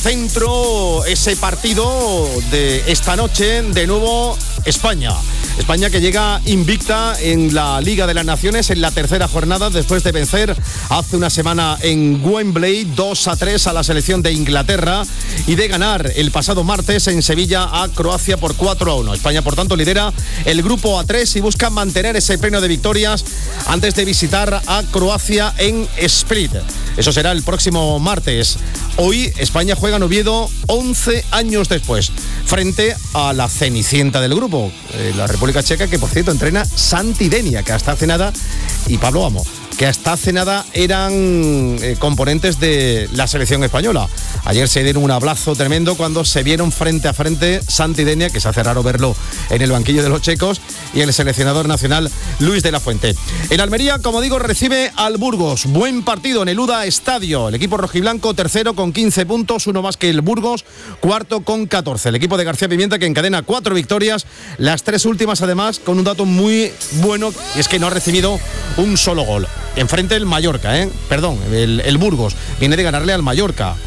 centro ese partido de esta noche, de nuevo España. España que llega invicta en la Liga de las Naciones en la tercera jornada después de vencer hace una semana en Wembley 2-3 a la selección de Inglaterra y de ganar el pasado martes en Sevilla a Croacia por 4-1. España, por tanto, lidera el grupo A3 y busca mantener ese pleno de victorias antes de visitar a Croacia en Split. Eso será el próximo martes. Hoy España juega en Oviedo 11 años después, frente a la cenicienta del grupo, la República Checa, que por cierto entrena Santi Denia, que hasta hace nada, y Pablo Amo, que hasta hace nada eran componentes de la selección española. Ayer se dieron un abrazo tremendo cuando se vieron frente a frente Santi Denia, que se hace raro verlo en el banquillo de los checos, y el seleccionador nacional Luis de la Fuente. En Almería, como digo, recibe al Burgos. Buen partido en el UDA Estadio. El equipo rojiblanco tercero con 15 puntos, uno más que el Burgos, cuarto con 14. El equipo de García Pimienta que encadena 4 victorias, las 3 últimas además con un dato muy bueno, y es que no ha recibido un solo gol. Enfrente el Mallorca, el Burgos viene de ganarle al Mallorca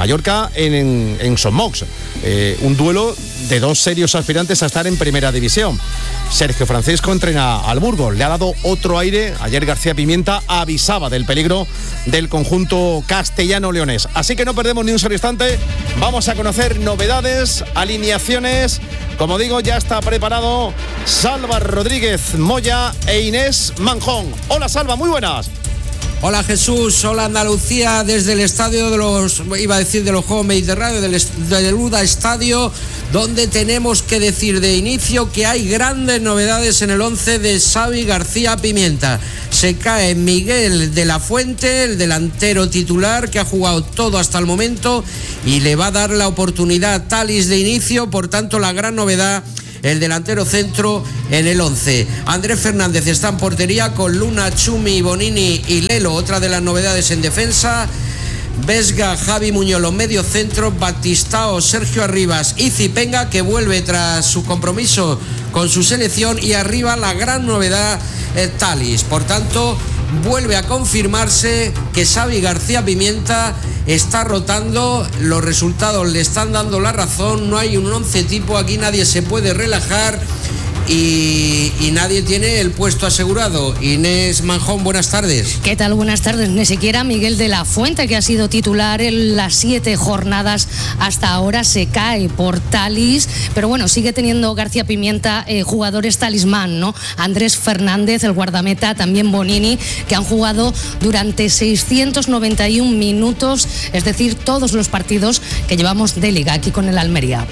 en Son Mox, un duelo de 2 serios aspirantes a estar en primera división. Sergio Francisco entrena al Burgos, le ha dado otro aire. Ayer García Pimienta avisaba del peligro del conjunto castellano-leonés. Así que no perdemos ni un solo instante, vamos a conocer novedades, alineaciones. Como digo, ya está preparado Salva Rodríguez Moya e Inés Manjón. Hola Salva, muy buenas. Hola Jesús, hola Andalucía, desde el estadio de los Juegos Mediterráneos, del UDA Estadio, donde tenemos que decir de inicio que hay grandes novedades en el 11 de Xavi García Pimienta. Se cae Miguel de la Fuente, el delantero titular que ha jugado todo hasta el momento, y le va a dar la oportunidad a Thalys de inicio. Por tanto, la gran novedad, el delantero centro en el 11. Andrés Fernández está en portería con Luna, Chumi, Bonini y Lelo, otra de las novedades en defensa. Vesga, Javi Muñoz, los medio centros, Batistao, Sergio Arribas y Zipenga, que vuelve tras su compromiso con su selección, y arriba la gran novedad, Thalys. Por tanto, vuelve a confirmarse que Xavi García Pimienta está rotando, los resultados le están dando la razón, no hay un 11 tipo, aquí nadie se puede relajar y nadie tiene el puesto asegurado. Inés Manjón, buenas tardes. ¿Qué tal? Buenas tardes. Ni siquiera Miguel de la Fuente, que ha sido titular en las 7 jornadas hasta ahora, se cae por Thalys, pero bueno, sigue teniendo García Pimienta jugadores talismán, ¿no? Andrés Fernández, el guardameta, también Bonini, que han jugado durante 691 minutos, es decir, todos los partidos que llevamos de Liga aquí con el Almería.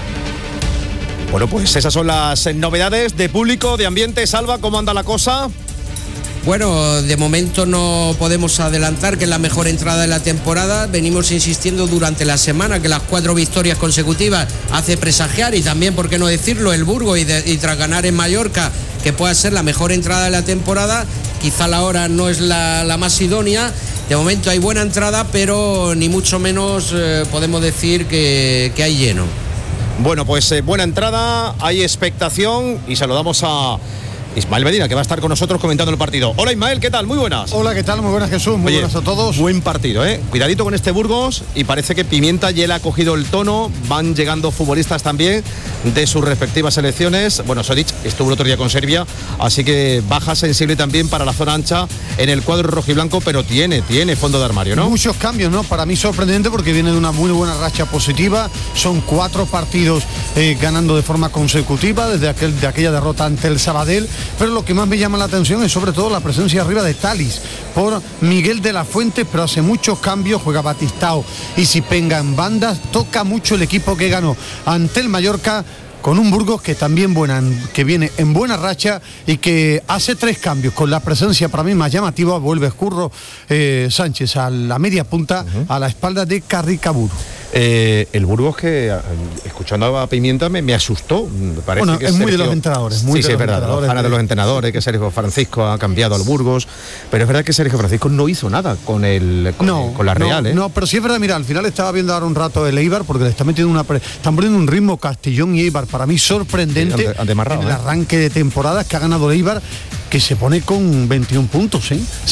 Bueno, pues esas son las novedades de público, de ambiente. Salva, ¿cómo anda la cosa? Bueno, de momento no podemos adelantar que es la mejor entrada de la temporada. Venimos insistiendo durante la semana que las 4 victorias consecutivas hace presagiar, y también, por qué no decirlo, el Burgos y tras ganar en Mallorca, que pueda ser la mejor entrada de la temporada. Quizá la hora no es la más idónea. De momento hay buena entrada, pero ni mucho menos podemos decir que hay lleno. Bueno, pues buena entrada, hay expectación, y saludamos a Ismael Medina, que va a estar con nosotros comentando el partido. Hola Ismael, ¿qué tal? Muy buenas. Hola, ¿qué tal? Muy buenas, Jesús. Muy buenas a todos. Buen partido, ¿eh? Cuidadito con este Burgos, y parece que Pimienta ya le ha cogido el tono. Van llegando futbolistas también de sus respectivas selecciones. Bueno, Sodic estuvo el otro día con Serbia, así que baja sensible también para la zona ancha en el cuadro rojiblanco, pero tiene fondo de armario, ¿no? Muchos cambios, ¿no? Para mí sorprendente, porque viene de una muy buena racha positiva. Son 4 partidos ganando de forma consecutiva desde aquella derrota ante el Sabadell. Pero lo que más me llama la atención es sobre todo la presencia arriba de Thalys por Miguel de la Fuente, pero hace muchos cambios, juega Batistao y Zipenga en bandas, toca mucho el equipo que ganó ante el Mallorca, con un Burgos que también que viene en buena racha y que hace 3 cambios, con la presencia para mí más llamativa. Vuelve Curro Sánchez a la media punta, a la espalda de Carricaburu. El Burgos, que escuchando a Pimienta me asustó. Parece bueno, que es Sergio, muy de los entrenadores. Sí, es verdad, gana de los entrenadores, que Sergio Francisco ha cambiado al Burgos, pero es verdad que Sergio Francisco no hizo nada con la Real, ¿eh? No, pero sí es verdad, mira, al final estaba viendo ahora un rato el Eibar, porque le está metiendo están poniendo un ritmo Castellón y Eibar, para mí sorprendente, han demarrado, en el arranque de temporada que ha ganado el Eibar. que se pone con 21 puntos,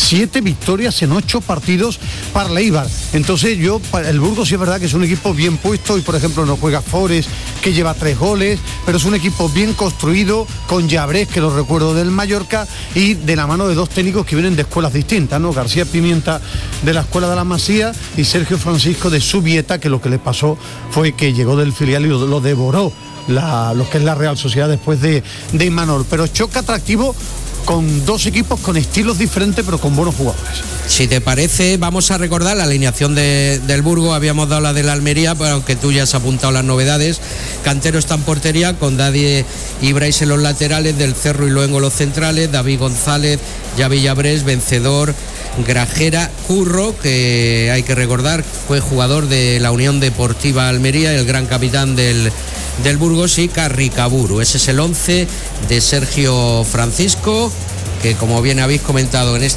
7 victorias en 8 partidos para el Eibar. Entonces el Burgos sí es verdad que es un equipo bien puesto y por ejemplo no juega Forest, que lleva 3 goles, pero es un equipo bien construido, con Llabrés, que lo recuerdo del Mallorca, y de la mano de 2 técnicos que vienen de escuelas distintas, ¿no? García Pimienta de la Escuela de la Masía y Sergio Francisco de Subieta, que lo que le pasó fue que llegó del filial y lo devoró lo que es la Real Sociedad después de Imanol. Pero choque atractivo con 2 equipos con estilos diferentes pero con buenos jugadores. Si te parece, vamos a recordar la alineación del Burgos. Habíamos dado la de la Almería, pero aunque tú ya has apuntado las novedades. Cantero está en portería, con Dadie y Brais en los laterales, Del Cerro y Luengo los centrales, David González, Javi Llabrés, Vencedor, Grajera, Curro, que hay que recordar fue jugador de la Unión Deportiva Almería, el gran capitán del Burgos, y Carricaburu. Ese es el 11 de Sergio Francisco, que como bien habéis comentado en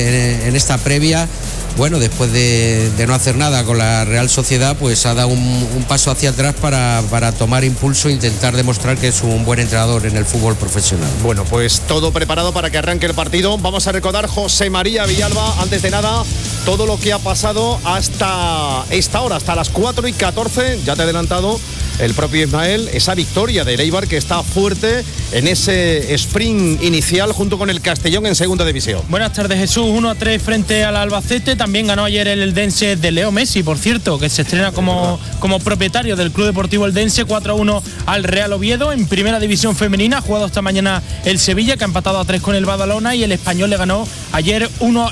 esta previa, bueno, después de no hacer nada con la Real Sociedad, pues ha dado un paso hacia atrás para tomar impulso e intentar demostrar que es un buen entrenador en el fútbol profesional. Bueno, pues todo preparado para que arranque el partido. Vamos a recordar, José María Villalba, antes de nada, todo lo que ha pasado hasta esta hora, hasta las 4:14, ya te he adelantado el propio Ismael, esa victoria de Eibar, que está fuerte en ese sprint inicial junto con el Castellón en segunda división. Buenas tardes, Jesús. 1-3 frente al Albacete. También ganó ayer el Eldense de Leo Messi, por cierto, que se estrena como propietario del Club Deportivo Eldense. 4-1 al Real Oviedo. En primera división femenina ha jugado esta mañana el Sevilla, que ha empatado a 3 con el Badalona, y el Español le ganó ayer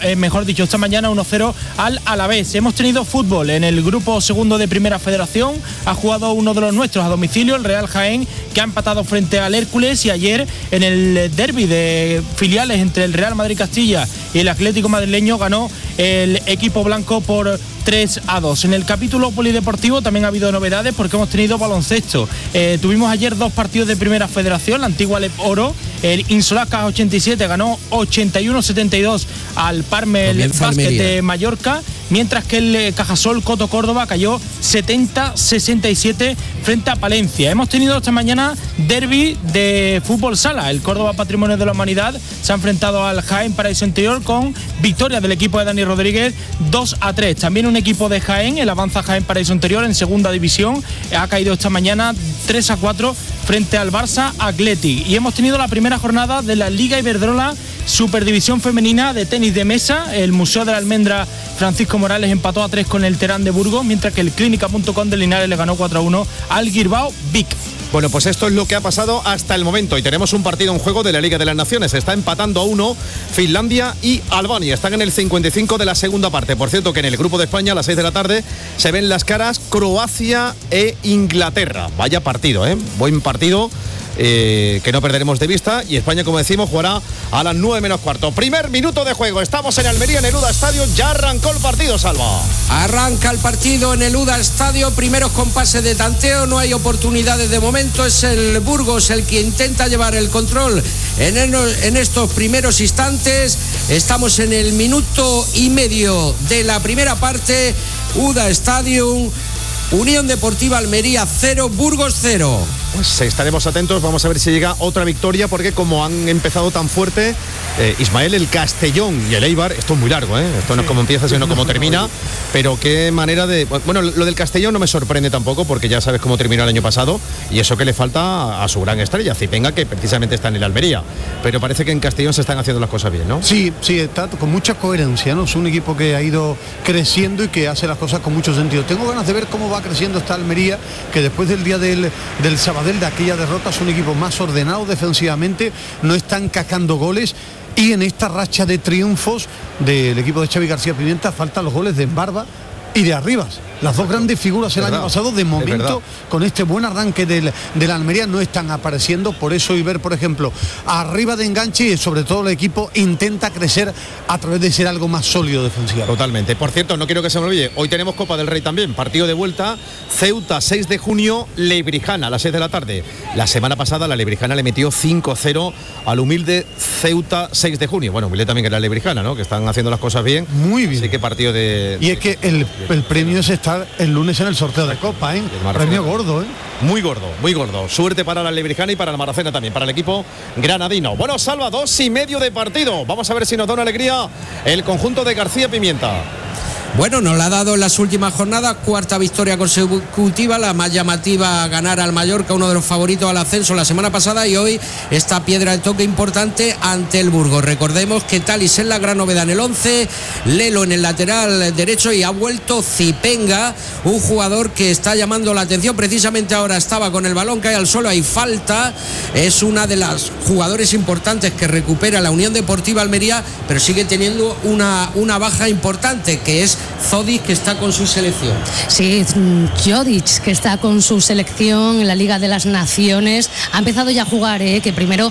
esta mañana 1-0 al Alavés. Hemos tenido fútbol en el grupo segundo de Primera Federación. Ha jugado uno de los nuestros a domicilio, el Real Jaén, que ha empatado frente al Hércules, y ayer en el derbi de filiales entre el Real Madrid Castilla y el Atlético madrileño ganó el equipo blanco por 3-2. En el capítulo polideportivo también ha habido novedades, porque hemos tenido baloncesto. Tuvimos ayer 2 partidos de Primera Federación. La antigua Lep Oro, el Insolacas 87 ganó 81-72 al Parmel Básquet de Mallorca, mientras que el Cajasol Coto Córdoba cayó 70-67 frente a Palencia. Hemos tenido esta mañana derbi de fútbol sala. El Córdoba Patrimonio de la Humanidad se ha enfrentado al Jaén Paraíso Interior con victoria del equipo de Dani Rodríguez 2-3. También un equipo de Jaén, el Avanza Jaén Paraíso Interior en segunda división, ha caído esta mañana 3-4 frente al Barça Athletic. Y hemos tenido la primera jornada de la Liga Iberdrola Superdivisión Femenina de tenis de mesa. El Museo de la Almendra Francisco Morales empató a 3 con el Terán de Burgos, mientras que el Clínica.com de Linares le ganó 4-1 al Guirbao Vic. Bueno, pues esto es lo que ha pasado hasta el momento, y tenemos un partido en juego de la Liga de las Naciones. Está empatando a 1 Finlandia y Albania. Están en el 55 de la segunda parte. Por cierto, que en el grupo de España a las 6 de la tarde se ven las caras Croacia e Inglaterra. Vaya partido, buen partido. Que no perderemos de vista, y España, como decimos, jugará a las 9:15. Primer minuto de juego, estamos en Almería, en el UDA Estadio. Ya arrancó el partido, Salva. Arranca el partido en el UDA Estadio, primeros compases de tanteo, no hay oportunidades de momento. Es el Burgos el que intenta llevar el control en estos primeros instantes. Estamos en el minuto y medio de la primera parte. UDA Stadium, Unión Deportiva Almería 0, Burgos 0. Pues estaremos atentos, vamos a ver si llega otra victoria, porque como han empezado tan fuerte, Ismael, el Castellón y el Eibar, esto es muy largo, esto no es como empieza, sino como termina, pero qué manera de... Bueno, lo del Castellón no me sorprende tampoco, porque ya sabes cómo terminó el año pasado, y eso que le falta a su gran estrella, Zipenga, que precisamente está en el Almería, pero parece que en Castellón se están haciendo las cosas bien, ¿no? Sí, está con mucha coherencia, ¿no? Es un equipo que ha ido creciendo y que hace las cosas con mucho sentido. Tengo ganas de ver cómo va creciendo esta Almería, que después del día del Sabadell, de aquella derrota, es un equipo más ordenado defensivamente, no están cacando goles, y en esta racha de triunfos del equipo de Xavi García Pimienta faltan los goles de Embarba y de Arribas. Las dos grandes figuras el año pasado, de momento, con este buen arranque de la Almería, no están apareciendo. Por eso, y ver, por ejemplo, arriba de enganche, y sobre todo el equipo intenta crecer a través de ser algo más sólido defensivamente. Totalmente. Por cierto, no quiero que se me olvide, hoy tenemos Copa del Rey también, partido de vuelta, Ceuta 6 de junio, Lebrijana a las 6 de la tarde. La semana pasada la Lebrijana le metió 5-0 al humilde Ceuta 6 de junio. Bueno, humilde también que era Lebrijana, ¿no? Que están haciendo las cosas bien. Muy bien. Así que partido de... Y es que el premio es estar el lunes en el sorteo de Copa, premio gordo, Muy gordo, muy gordo. Suerte para la Lebrijana y para el Maracena también, para el equipo granadino. Bueno, Salva, 2:30 de partido. Vamos a ver si nos da una alegría el conjunto de García Pimienta. Bueno, nos la ha dado en las últimas jornadas, 4ª victoria consecutiva, la más llamativa, ganar al Mallorca, uno de los favoritos al ascenso la semana pasada, y hoy esta piedra de toque importante ante el Burgos. Recordemos que Talis es la gran novedad en el 11, Lelo en el lateral derecho y ha vuelto Zipenga, un jugador que está llamando la atención. Precisamente ahora estaba con el balón, cae al suelo, hay falta, es una de las jugadores importantes que recupera la Unión Deportiva Almería, pero sigue teniendo una baja importante, que es Zodic, que está con su selección. Sí, Jodic, que está con su selección en la Liga de las Naciones. Ha empezado ya a jugar, que primero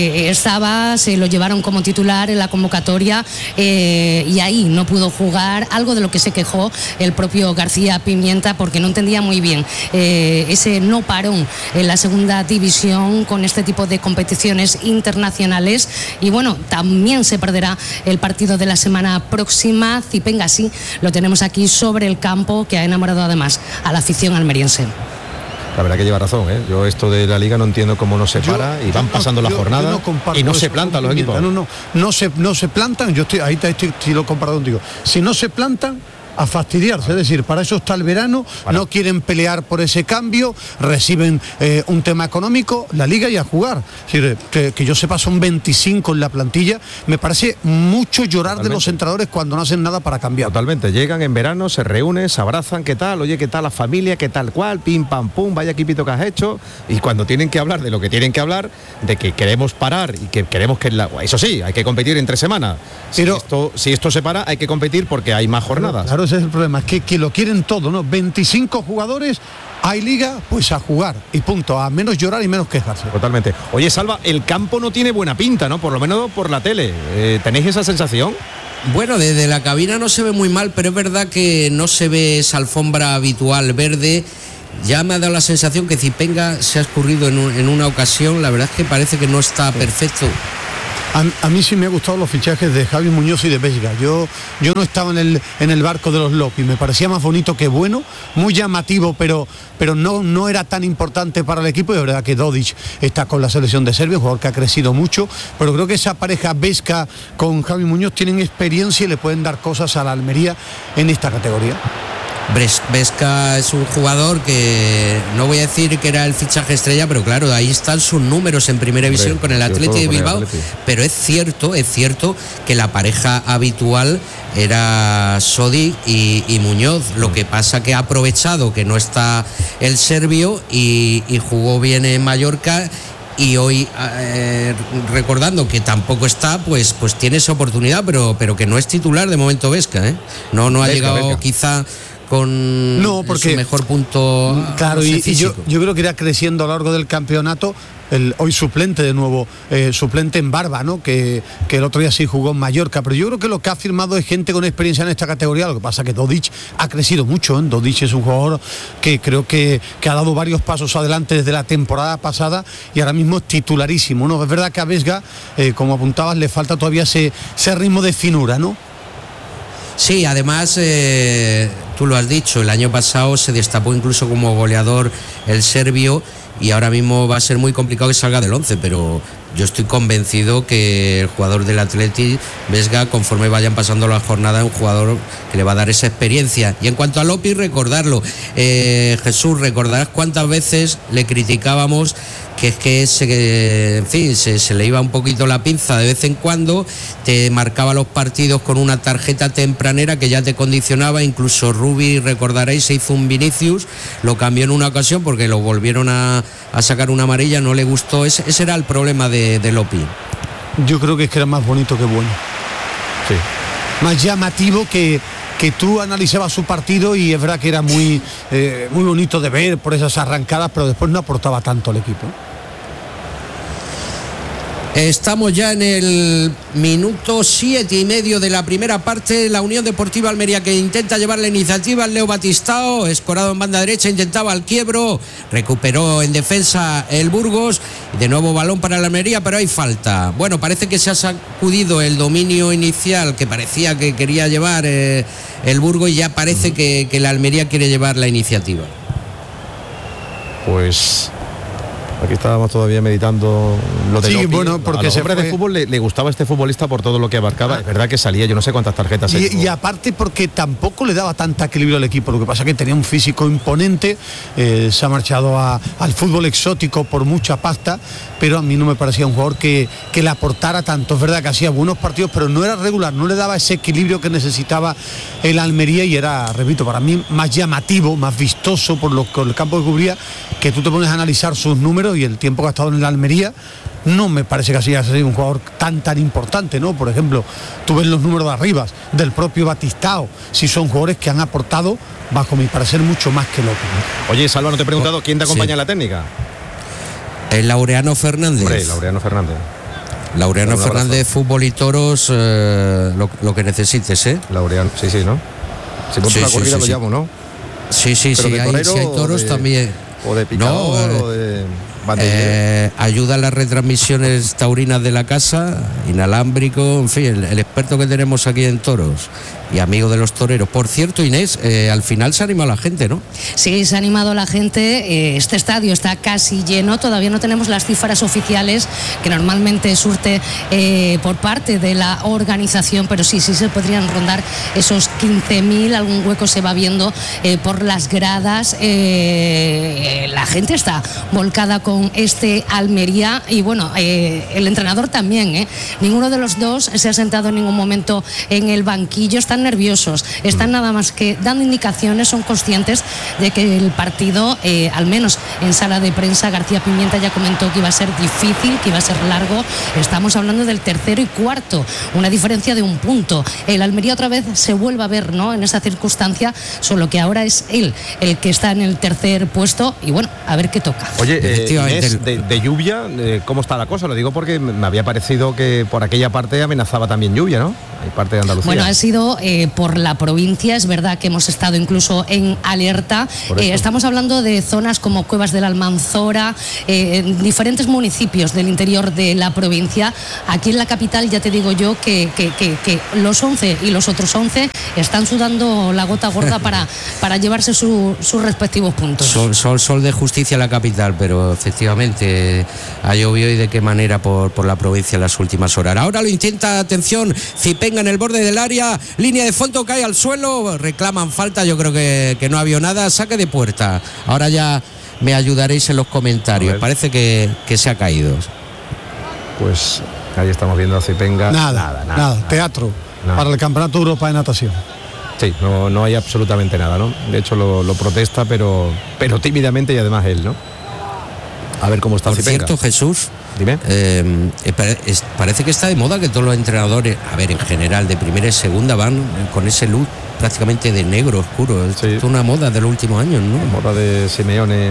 se lo llevaron como titular en la convocatoria y ahí no pudo jugar, algo de lo que se quejó el propio García Pimienta, porque no entendía muy bien ese no parón en la segunda división con este tipo de competiciones internacionales. Y bueno, también se perderá el partido de la semana próxima. Zipenga sí, lo tenemos aquí sobre el campo, que ha enamorado además a la afición almeriense. La verdad que lleva razón, Yo esto de la liga no entiendo cómo no se para y van pasando las jornadas y no se plantan los equipos. No se plantan, estoy lo comparado contigo. Si no se plantan, a fastidiarse, es decir, para eso está el verano, no quieren pelear por ese cambio, reciben un tema económico, la liga, y a jugar. Es decir, que yo sepa, son 25 en la plantilla. Me parece mucho llorar de los entrenadores cuando no hacen nada para cambiar. Totalmente, llegan en verano, se reúnen, se abrazan, ¿qué tal? Oye, ¿qué tal la familia? ¿Qué tal cual? Pim, pam, pum, vaya equipito que has hecho. Y cuando tienen que hablar de lo que tienen que hablar, de que queremos parar y que queremos que... Eso sí, hay que competir entre semanas. Pero si esto se para, hay que competir porque hay más jornadas. Claro, ese es el problema, es que lo quieren todo, ¿no? 25 jugadores, hay liga, pues a jugar y punto, a menos llorar y menos quejarse. Totalmente. Oye, Salva, el campo no tiene buena pinta, ¿no? Por lo menos por la tele. ¿Tenéis esa sensación? Bueno, desde la cabina no se ve muy mal, pero es verdad que no se ve esa alfombra habitual verde. Ya me ha dado la sensación que Zipenga se ha escurrido en una ocasión. La verdad es que parece que no está perfecto. A mí sí me han gustado los fichajes de Javi Muñoz y de Vesga. Yo no estaba en el barco de los Lopi. Me parecía más bonito que bueno, muy llamativo, pero no era tan importante para el equipo. Y la verdad que Dodic está con la selección de Serbia, un jugador que ha crecido mucho. Pero creo que esa pareja Vesga con Javi Muñoz tienen experiencia y le pueden dar cosas a la Almería en esta categoría. Vesca es un jugador que no voy a decir que era el fichaje estrella, pero claro, ahí están sus números en primera división con el Athletic de Bilbao. Pero es cierto que la pareja habitual era Sodi y Muñoz. Lo que pasa que ha aprovechado que no está el serbio y jugó bien en Mallorca. Y hoy, recordando que tampoco está, pues tiene esa oportunidad, pero que no es titular de momento Vesca, No ha llegado quizá con su mejor punto. Claro, y yo creo que irá creciendo a lo largo del campeonato. Hoy suplente de nuevo, suplente en Barba, ¿no? Que el otro día sí jugó en Mallorca, pero yo creo que lo que ha firmado es gente con experiencia en esta categoría. Lo que pasa que Dodic ha crecido mucho, Dodic es un jugador que creo que ha dado varios pasos adelante desde la temporada pasada y ahora mismo es titularísimo, ¿no? Es verdad que a Vesga, como apuntabas, le falta todavía ese ritmo de finura, ¿no? Sí, además, tú lo has dicho, el año pasado se destapó incluso como goleador el serbio y ahora mismo va a ser muy complicado que salga del 11, pero yo estoy convencido que el jugador del Athletic, Vesga, conforme vayan pasando las jornadas, es un jugador que le va a dar esa experiencia. Y en cuanto a Lopi, recordarlo, Jesús, recordarás cuántas veces le criticábamos que se le iba un poquito la pinza de vez en cuando, te marcaba los partidos con una tarjeta tempranera que ya te condicionaba. Incluso Rubi, recordaréis, se hizo un Vinicius, lo cambió en una ocasión porque lo volvieron a sacar una amarilla, no le gustó. Ese era el problema de Lopi. Yo creo que es que era más bonito que bueno. Sí. Más llamativo que tú analizabas su partido y es verdad que era muy bonito de ver por esas arrancadas, pero después no aportaba tanto al equipo. Estamos ya en el minuto 7:30 de la primera parte. La Unión Deportiva Almería, que intenta llevar la iniciativa. Leo Batistao, escorado en banda derecha, intentaba el quiebro, recuperó en defensa el Burgos, de nuevo balón para la Almería, pero hay falta. Bueno, parece que se ha sacudido el dominio inicial que parecía que quería llevar el Burgos, y ya parece que la Almería quiere llevar la iniciativa. Pues aquí estábamos todavía meditando lo de Sí, Lopi. bueno, porque a los se hombres fue... de fútbol le gustaba este futbolista por todo lo que abarcaba. Es verdad que salía yo no sé cuántas tarjetas. Y aparte porque tampoco le daba tanta equilibrio al equipo. Lo que pasa es que tenía un físico imponente, se ha marchado al fútbol exótico por mucha pasta, pero a mí no me parecía un jugador que le aportara tanto. Es verdad que hacía buenos partidos, pero no era regular, no le daba ese equilibrio que necesitaba el Almería, y era, repito, para mí más llamativo, más vistoso por el campo que cubría, que tú te pones a analizar sus números y el tiempo que ha estado en el Almería. No me parece que así haya sido un jugador tan importante, ¿no? Por ejemplo, tú ves los números de arriba del propio Batistao, si son jugadores que han aportado, bajo mi parecer, mucho más que López, ¿no? Oye, Salva, no te he preguntado quién te acompaña en la técnica. El Laureano Fernández. Hombre, Laureano Fernández. Laureano Fernández, fútbol y toros, lo que necesites, ¿eh? Laureano, sí, ¿no? Si monta una corrida lo llamo, ¿no? Sí, si hay toros también. O de picador, o de ayuda a las retransmisiones taurinas de la casa, inalámbrico, en fin, el experto que tenemos aquí en toros y amigo de los toreros. Por cierto, Inés, al final se ha animado la gente, ¿no? Sí, se ha animado la gente. Este estadio está casi lleno. Todavía no tenemos las cifras oficiales que normalmente surte por parte de la organización, pero sí se podrían rondar esos 15.000. Algún hueco se va viendo por las gradas. La gente está volcada con este Almería, y bueno, el entrenador también. Ninguno de los dos se ha sentado en ningún momento en el banquillo. Están nerviosos, están nada más que dando indicaciones, son conscientes de que el partido, al menos en sala de prensa, García Pimienta ya comentó que iba a ser difícil, que iba a ser largo. Estamos hablando del tercero y cuarto, una diferencia de un punto. El Almería otra vez se vuelve a ver, ¿no?, en esa circunstancia, solo que ahora es él el que está en el tercer puesto, y bueno, a ver qué toca. Oye, Inés, de lluvia, ¿cómo está la cosa? Lo digo porque me había parecido que por aquella parte amenazaba también lluvia, ¿no? Hay parte de Andalucía. Bueno, ha sido por la provincia, es verdad que hemos estado incluso en alerta. Estamos hablando de zonas como Cuevas de la Almanzora, en diferentes municipios del interior de la provincia. Aquí en la capital ya te digo yo que los 11 y los otros 11 están sudando la gota gorda para llevarse sus respectivos puntos. Sol de justicia en la capital, pero efectivamente ha llovido, y de qué manera por la provincia en las últimas horas. Ahora lo intenta, atención, Zipenga en el borde del área, línea de fondo, cae al suelo, reclaman falta, yo creo que no había nada, saque de puerta. Ahora ya me ayudaréis en los comentarios, parece que se ha caído. Pues ahí estamos viendo a Zipenga. Nada. Teatro para el Campeonato de Europa de natación. Sí, no hay absolutamente nada, ¿no? De hecho lo protesta, pero tímidamente, y además él, ¿no? A ver cómo está Zipenga. Por cierto, Jesús, dime. Parece que está de moda que todos los entrenadores, a ver, en general, de primera y segunda, van con ese look prácticamente de negro oscuro. Sí. Es una moda de los últimos años, ¿no? Moda de Simeone.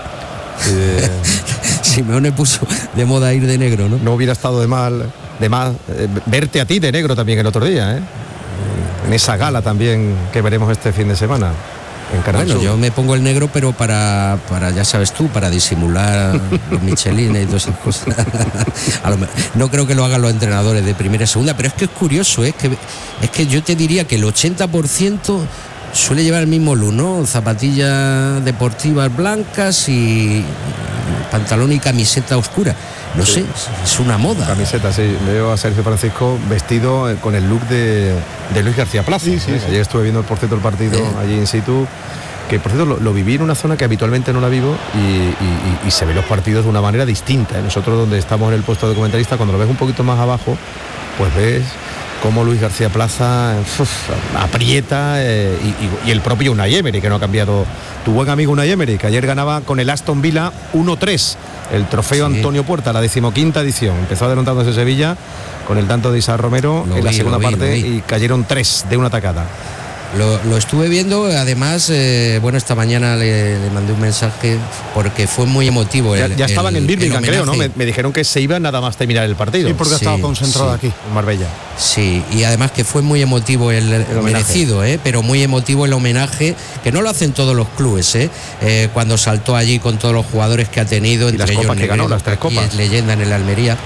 Simeone puso de moda ir de negro, ¿no? No hubiera estado de más verte a ti de negro también el otro día, en esa gala también que veremos este fin de semana. Bueno, yo me pongo el negro, pero para ya sabes tú, para disimular los michelines y todas esas cosas. No creo que lo hagan los entrenadores de primera y segunda, pero es que es curioso, es que yo te diría que el 80% suele llevar el mismo look, ¿no? Zapatillas deportivas blancas y pantalón y camiseta oscura. No sé, es una moda. Camiseta, sí. Veo a Sergio Francisco vestido con el look de Luis García Plaza. Sí. Ayer estuve viendo, por cierto, el partido allí in situ, que por cierto lo viví en una zona que habitualmente no la vivo, y se ven los partidos de una manera distinta. Nosotros, donde estamos en el puesto de comentarista, cuando lo ves un poquito más abajo, pues ves cómo Luis García Plaza aprieta, y el propio Unai Emery, que no ha cambiado. Tu buen amigo Unai Emery, que ayer ganaba con el Aston Villa 1-3 el trofeo Antonio Puerta, la 15ª edición. Empezó adelantándose Sevilla con el tanto de Isaac Romero en la segunda parte, y cayeron 3 de una tacada. Lo estuve viendo, además, esta mañana le mandé un mensaje porque fue muy emotivo. Ya estaban en Birmingham, creo, ¿no? Me dijeron que se iba nada más terminar el partido. Sí, porque estaba concentrado aquí, en Marbella. Sí, y además que fue muy emotivo el merecido, pero muy emotivo el homenaje, que no lo hacen todos los clubes, cuando saltó allí con todos los jugadores que ha tenido, entre ellos Negredo, que ganó, las 3 copas. Y es leyenda en el Almería.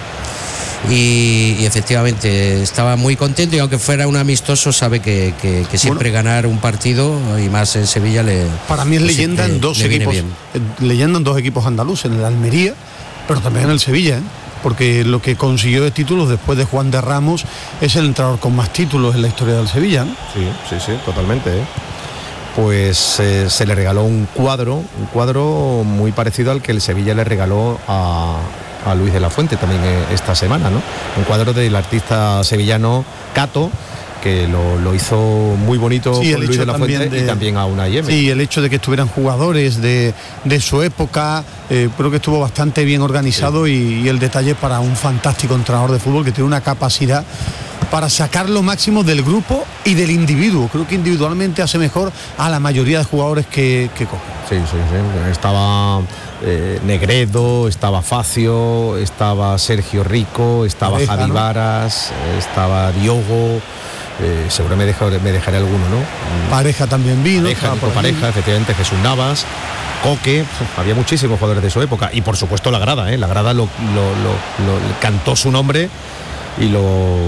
Y efectivamente estaba muy contento, y aunque fuera un amistoso, sabe que siempre ganar un partido, y más en Sevilla, para mí es leyenda en dos equipos, leyenda en 2 equipos andaluces, en el Almería, pero también en el Sevilla, porque lo que consiguió de títulos después de Juan de Ramos es el entrenador con más títulos en la historia del Sevilla, ¿no? Sí, totalmente. Pues se le regaló un cuadro muy parecido al que el Sevilla le regaló a Luis de la Fuente también esta semana, ¿no? Un cuadro del artista sevillano Cato, que lo hizo muy bonito con Luis de la Fuente y también a Unai Emery. Sí, el hecho de que estuvieran jugadores de su época, creo que estuvo bastante bien organizado, y el detalle para un fantástico entrenador de fútbol que tiene una capacidad para sacar lo máximo del grupo y del individuo. Creo que individualmente hace mejor a la mayoría de jugadores que coge. Sí. Estaba Negredo, estaba Facio, estaba Sergio Rico, estaba Pareja, Javi Varas, estaba Diogo. Seguro me dejaré alguno, ¿no? Pareja también vino. Pareja, efectivamente, Jesús Navas, Coque. Había muchísimos jugadores de su época. Y por supuesto la grada, La grada lo cantó su nombre y lo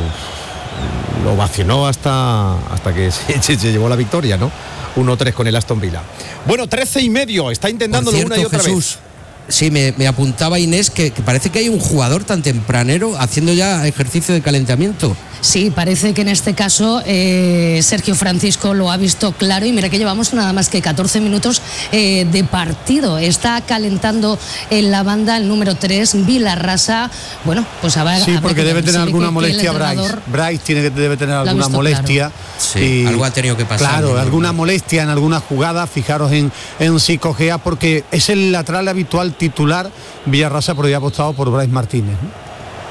vacionó hasta que se llevó la victoria, ¿no? 1-3 con el Aston Villa. Bueno, 13:30, está intentándolo una y otra Jesús, vez. Sí, me apuntaba Inés que parece que hay un jugador tan tempranero haciendo ya ejercicio de calentamiento. Sí, parece que en este caso Sergio Francisco lo ha visto claro, y mira que llevamos nada más que 14 minutos de partido. Está calentando en la banda el número 3, Vilarrasa. Bueno, pues a ver. Sí, porque debe tener alguna molestia Bryce. Debe tener alguna molestia. Claro. Sí, algo ha tenido que pasar. Claro, alguna molestia en alguna jugada. Fijaros en Psicogea, porque es el lateral habitual titular Vilarrasa, pero ya ha apostado por Bryce Martínez, ¿no?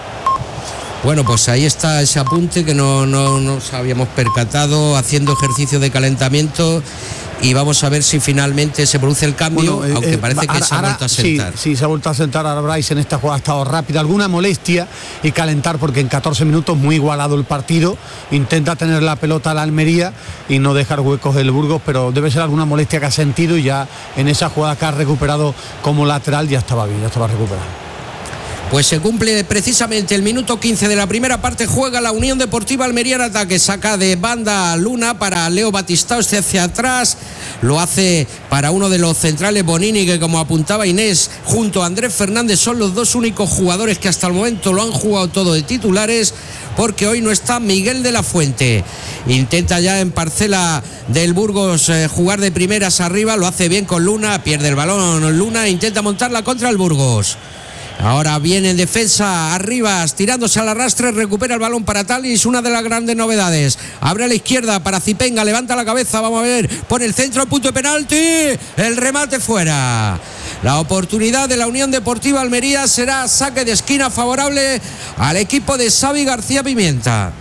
Bueno, pues ahí está ese apunte que no nos habíamos percatado, haciendo ejercicio de calentamiento, y vamos a ver si finalmente se produce el cambio, aunque parece que se ha vuelto a sentar. Sí, se ha vuelto a sentar. Ahora Bryce en esta jugada ha estado rápida, alguna molestia, y calentar, porque en 14 minutos muy igualado el partido, intenta tener la pelota a la Almería y no dejar huecos del Burgos, pero debe ser alguna molestia que ha sentido, y ya en esa jugada que ha recuperado como lateral ya estaba bien, ya estaba recuperado. Pues se cumple precisamente el minuto 15 de la primera parte. Juega la Unión Deportiva Almería en ataque. Saca de banda Luna para Leo Batistao, hacia atrás. Lo hace para uno de los centrales, Bonini, que, como apuntaba Inés, junto a Andrés Fernández, son los 2 únicos jugadores que hasta el momento lo han jugado todo de titulares, porque hoy no está Miguel de la Fuente. Intenta ya en parcela del Burgos jugar de primeras arriba. Lo hace bien con Luna. Pierde el balón Luna. Intenta montarla contra el Burgos. Ahora viene en defensa Arribas, tirándose al arrastre, recupera el balón para Talis, una de las grandes novedades. Abre a la izquierda para Zipenga, levanta la cabeza, vamos a ver, pone el centro, punto de penalti, el remate fuera. La oportunidad de la Unión Deportiva Almería será saque de esquina favorable al equipo de Xavi García Pimienta.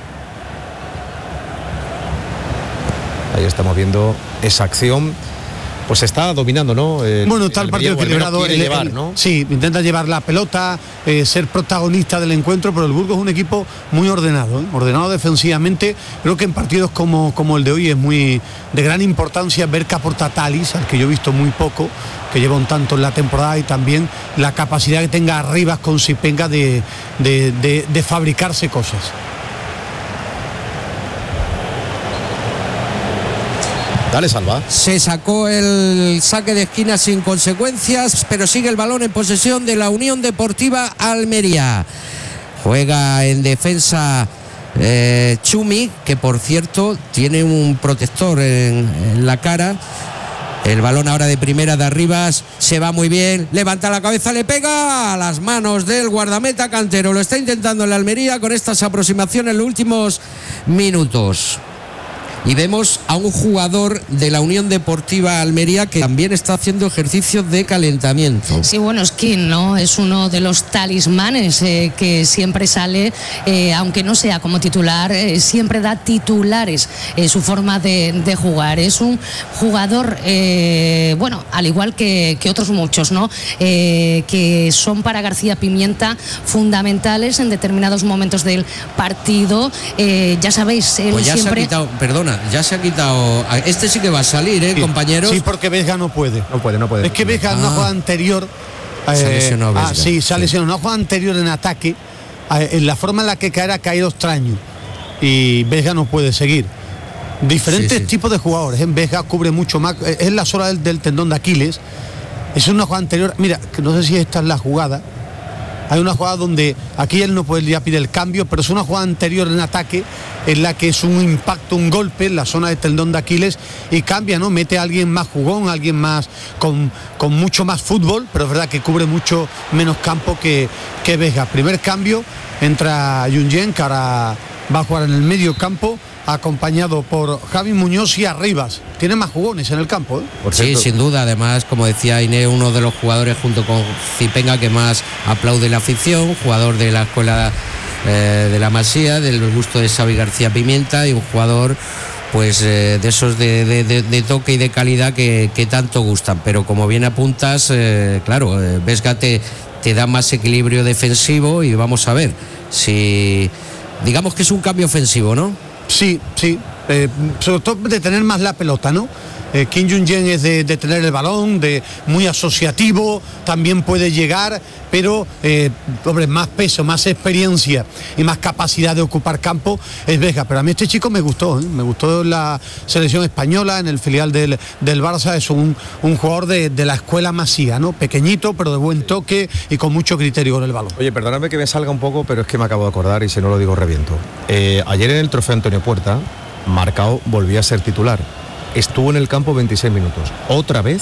Ahí estamos viendo esa acción. Pues está dominando, ¿no? Está el partido equilibrado. ¿No? Sí, intenta llevar la pelota, ser protagonista del encuentro, pero el Burgos es un equipo muy ordenado, ordenado defensivamente. Creo que en partidos como el de hoy es muy de gran importancia ver qué aporta Talis, al que yo he visto muy poco, que lleva un tanto en la temporada, y también la capacidad que tenga Arribas con Zipenga de fabricarse cosas. Dale, Salva. Se sacó el saque de esquina sin consecuencias, pero sigue el balón en posesión de la Unión Deportiva Almería. Juega en defensa Chumi, que por cierto tiene un protector en la cara. El balón ahora de primera de Arribas, se va muy bien, levanta la cabeza, le pega a las manos del guardameta Cantero. Lo está intentando en la Almería con estas aproximaciones en los últimos minutos. y vemos a un jugador de la Unión Deportiva Almería que también está haciendo ejercicios de calentamiento. Sí, bueno, Skin, ¿no? Es uno de los talismanes que siempre sale, aunque no sea como titular, siempre da titulares su forma de jugar. Es un jugador, bueno, al igual que otros muchos, ¿no? Que son para García Pimienta fundamentales en determinados momentos del partido. Ya sabéis, él pues ya siempre... ya se ha quitado. Este sí que va a salir, Sí, compañeros. Sí, porque Vesga no puede. No puede. Es que Vesga en una jugada anterior. Se ha lesionado Vesga. Sí, se ha lesionado. Una jugada anterior en ataque, en la forma en la que caer ha caído extraño. Y Vesga no puede seguir. Diferentes tipos de jugadores. En Vesga cubre mucho más. Es la zona del tendón de Aquiles. Es una jugada anterior. Mira, que no sé si esta es la jugada. Hay una jugada donde aquí él no puede, ya pide el cambio, pero es una jugada anterior en ataque en la que es un impacto, un golpe en la zona del tendón de Aquiles y cambia, ¿no? Mete a alguien más jugón, a alguien más con mucho más fútbol, pero es verdad que cubre mucho menos campo que Vesga. Primer cambio, entra Junyent, que ahora va a jugar en el medio campo, acompañado por Javi Muñoz y Arribas. Tiene más jugones en el campo, ¿eh? Sí, sin duda. Además, como decía Inés, uno de los jugadores junto con Zipenga que más aplaude la afición, jugador de la escuela de la Masía, del gusto de Xavi García Pimienta, y un jugador pues de esos de toque y de calidad que tanto gustan. Pero como bien apuntas, claro, Vesga te da más equilibrio defensivo y vamos a ver si... Digamos que es un cambio ofensivo, ¿no? Sí, sobre todo de tener más la pelota, ¿no? Kim Jong-un es de tener el balón, de muy asociativo, también puede llegar, pero más peso, más experiencia y más capacidad de ocupar campo es Vesga. Pero a mí este chico me gustó en la selección española, en el filial del Barça. Es un jugador de la escuela Masía, ¿no? Pequeñito, pero de buen toque y con mucho criterio con el balón. Oye, perdóname que me salga un poco, pero es que me acabo de acordar y si no lo digo reviento. Ayer en el trofeo Antonio Puerta, Marcao volvía a ser titular. Estuvo en el campo 26 minutos. Otra vez,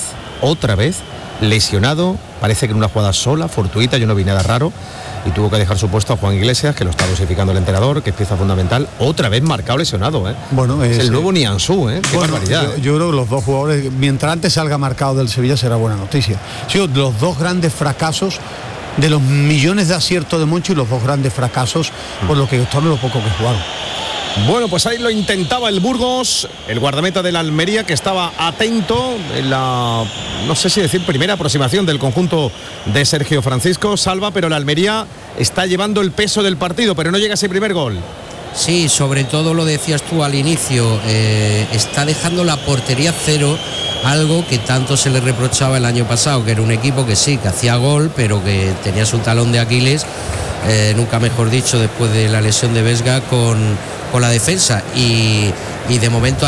lesionado, parece que en una jugada sola, fortuita, yo no vi nada raro, y tuvo que dejar su puesto a Juan Iglesias, que lo está dosificando el entrenador, que es pieza fundamental. Otra vez Marcao lesionado, ¿eh? Bueno, es el nuevo Nianzú, ¿eh? Qué barbaridad. Yo creo que los dos jugadores, mientras antes salga Marcao del Sevilla, será buena noticia. Sí, los dos grandes fracasos de los millones de aciertos de Monchi, y los dos grandes fracasos por lo que gustaron lo poco que jugaron. Bueno, pues ahí lo intentaba el Burgos, el guardameta de la Almería, que estaba atento en la, no sé si decir, primera aproximación del conjunto de Sergio Francisco. Salva, pero la Almería está llevando el peso del partido, pero no llega ese primer gol. Sí, sobre todo lo decías tú al inicio, está dejando la portería cero, algo que tanto se le reprochaba el año pasado, que era un equipo que sí, que hacía gol, pero que tenía su talón de Aquiles, nunca mejor dicho, después de la lesión de Vesga con la defensa, y de momento